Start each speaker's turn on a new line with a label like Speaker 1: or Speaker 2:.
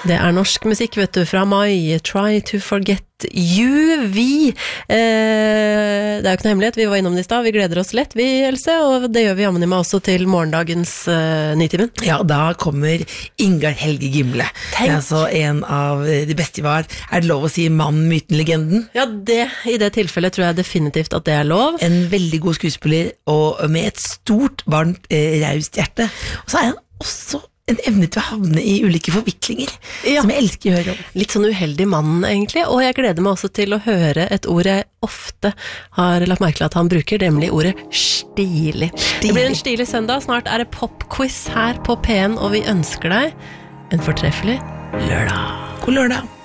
Speaker 1: Det norsk musikk, vet du, fra Mai, Try to Forget You. Det jo ikke noe hemmelighet, vi var innom det I stad, vi gleder oss lett, vi, Else, og det gjør vi jammen med også til morgendagens Nitimen.
Speaker 2: Ja, da kommer Ingar Helge Gimle. Altså en av de beste var, det lov å si mann, myten, legenden?
Speaker 1: Ja, I det tilfellet tror jeg definitivt at det lov.
Speaker 2: En veldig god skuespiller, og med et stort, varmt, raust hjerte. Og så han også en evne til å havne I ulike forviklinger, som jeg elsker å høre om.
Speaker 1: Litt sånn uheldig mann, egentlig, og jeg gleder meg også til å høre et ord jeg ofte har lagt merke til at han bruker, nemlig ordet stilig. Det blir en stilig søndag, snart det popquiz her på P1, og vi ønsker deg en fortreffelig lørdag.
Speaker 2: God lørdag!